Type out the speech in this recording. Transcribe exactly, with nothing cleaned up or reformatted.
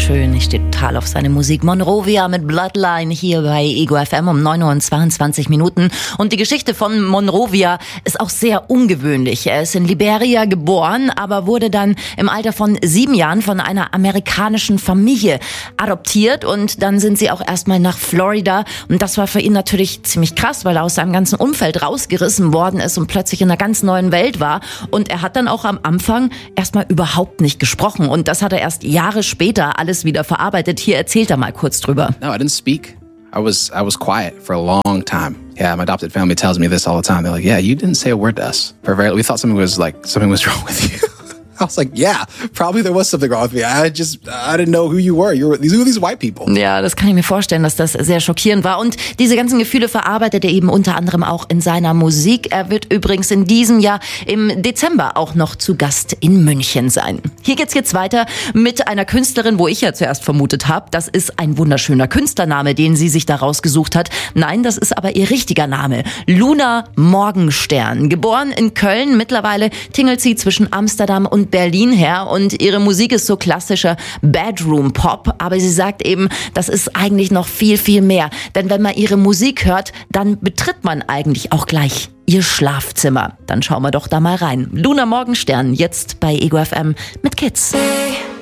schön. Ich stehe total auf seine Musik. Monrovia mit Bloodline hier bei Ego F M um neun Uhr und zweiundzwanzig Minuten. Und die Geschichte von Monrovia ist auch sehr ungewöhnlich. Er ist in Liberia geboren, aber wurde dann im Alter von sieben Jahren von einer amerikanischen Familie adoptiert. Und dann sind sie auch erstmal nach Florida. Und das war für ihn natürlich ziemlich krass, weil er aus seinem ganzen Umfeld rausgerissen worden ist und plötzlich in einer ganz neuen Welt war. Und er hat dann auch am Anfang erstmal überhaupt nicht gesprochen. Und das hat er erst Jahre später alles wieder verarbeitet. Hier erzählt er mal kurz drüber. No, I didn't speak. I was I was quiet for a long time. Yeah, my adopted family tells me this all the time. They're like, yeah, you didn't say a word to us. For very, we thought something was like something was wrong with you. I was like, yeah, probably there was something wrong with me. I just, I didn't know who you were. You were these, who are these white people? Ja, das kann ich mir vorstellen, dass das sehr schockierend war. Und diese ganzen Gefühle verarbeitet er eben unter anderem auch in seiner Musik. Er wird übrigens in diesem Jahr im Dezember auch noch zu Gast in München sein. Hier geht's jetzt weiter mit einer Künstlerin, wo ich ja zuerst vermutet habe, das ist ein wunderschöner Künstlername, den sie sich da rausgesucht hat. Nein, das ist aber ihr richtiger Name. Luna Morgenstern. Geboren in Köln, mittlerweile tingelt sie zwischen Amsterdam und Berlin her und ihre Musik ist so klassischer Bedroom-Pop, aber sie sagt eben, das ist eigentlich noch viel, viel mehr. Denn wenn man ihre Musik hört, dann betritt man eigentlich auch gleich ihr Schlafzimmer. Dann schauen wir doch da mal rein. Luna Morgenstern, jetzt bei Ego F M mit Kids.